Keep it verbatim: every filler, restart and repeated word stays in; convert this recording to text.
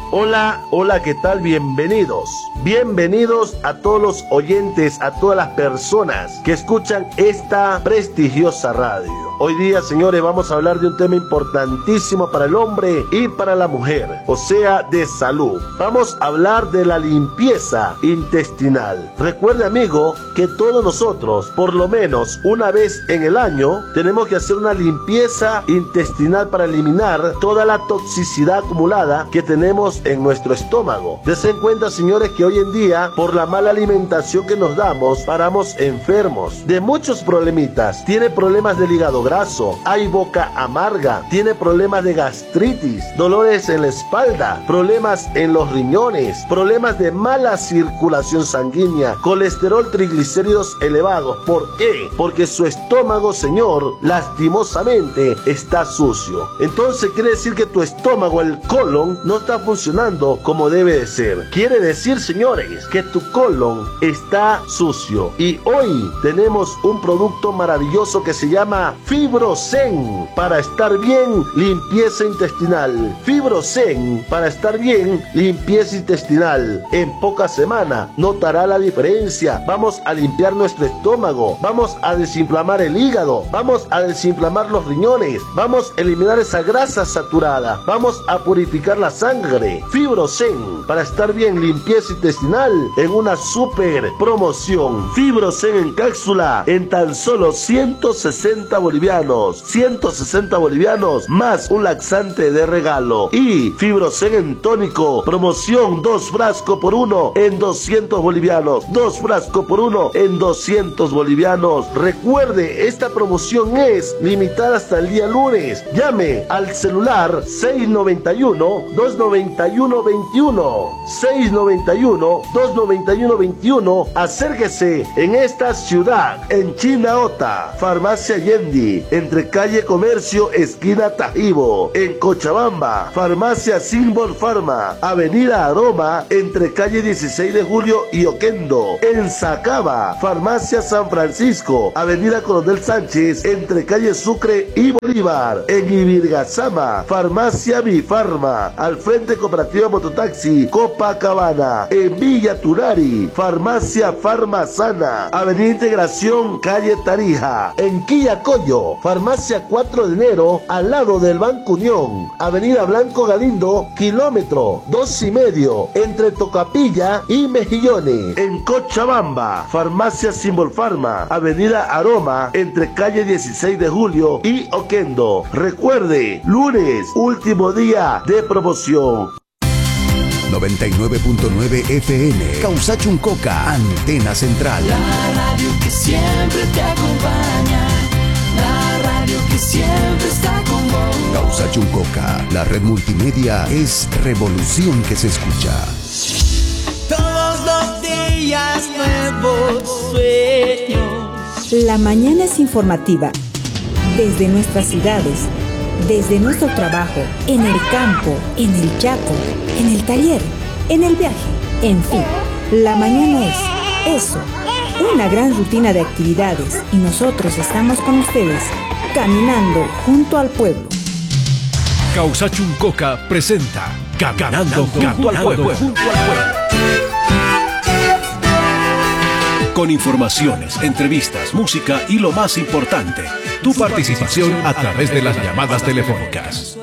Hola, hola, ¿qué tal? Bienvenidos. Bienvenidos a todos los oyentes, a todas las personas que escuchan esta prestigiosa radio. Hoy día, señores, vamos a hablar de un tema importantísimo para el hombre y para la mujer, o sea, de salud. Vamos a hablar de la limpieza intestinal. Recuerde, amigo, que todos nosotros, por lo menos una vez en el año, tenemos que hacer una limpieza intestinal para eliminar toda la toxicidad acumulada que tenemos en nuestro estómago. Desen cuenta, señores, que hoy en día, por la mala alimentación que nos damos, paramos enfermos de muchos problemitas. Tiene problemas del hígado graso, hay boca amarga, tiene problemas de gastritis, dolores en la espalda, problemas en los riñones, problemas de mala circulación sanguínea, colesterol, triglicéridos elevados. ¿Por qué? Porque su estómago, señor, lastimosamente está sucio. Entonces quiere decir que tu estómago, el colon, no está funcionando como debe de ser. Quiere decir, señores, que tu colon está sucio. Y hoy tenemos un producto maravilloso que se llama Fibrosen para estar bien, limpieza intestinal. Fibrosen para estar bien, limpieza intestinal. En pocas semanas notará la diferencia. Vamos a limpiar nuestro estómago, vamos a desinflamar el hígado, vamos a desinflamar los riñones, vamos a eliminar esa grasa saturada, vamos a purificar la sangre. Fibrosen para estar bien, limpieza intestinal en una super promoción. Fibrosen en cápsula en tan solo ciento sesenta bolivianos. ciento sesenta bolivianos más un laxante de regalo. Y Fibrosen en tónico, promoción dos frascos por uno en doscientos bolivianos. Dos frascos por uno en doscientos bolivianos. Recuerde, esta promoción es limitada hasta el día lunes. Llame al celular seis noventa y uno, dos noventa y uno, veintiuno. seis noventa y uno, dos noventa y uno, veintiuno. Acérquese en esta ciudad, en Chinaota, Farmacia Yendi, entre calle Comercio, esquina Tajibo. En Cochabamba, Farmacia Simbol Pharma, avenida Aroma, entre calle dieciséis de julio y Oquendo. En Sacaba, Farmacia San Francisco, avenida Coronel Sánchez, entre calle Sucre y Bolívar. En Ibirgazama, Farmacia Bifarma, al frente Cooperativa Mototaxi Copacabana. En Villa Turari, Farmacia Farmasana, avenida Integración, calle Tarija. En Quillacollo, Farmacia cuatro de enero, al lado del Banco Unión, avenida Blanco Galindo, kilómetro dos y medio, entre Tocapilla y Mejillones. En Cochabamba, Farmacia Simbol Pharma, avenida Aroma, entre calle dieciséis de julio y Oquendo. Recuerde, lunes, último día de promoción. noventa y nueve punto nueve F M, Causachuncoca, antena central. La radio que siempre te acompaña, la radio que siempre está con vos. Causachuncoca, la red multimedia es revolución que se escucha. Todos los días nuevos sueños. La mañana es informativa. Desde nuestras ciudades, desde nuestro trabajo, en el campo, en el Chaco, en el taller, en el viaje, en fin, la mañana es eso, una gran rutina de actividades, y nosotros estamos con ustedes, caminando junto al pueblo. Causachuncoca presenta Caminando, Caminando junto, al pueblo. junto al pueblo. Con informaciones, entrevistas, música y lo más importante, tu participación a través de las llamadas telefónicas.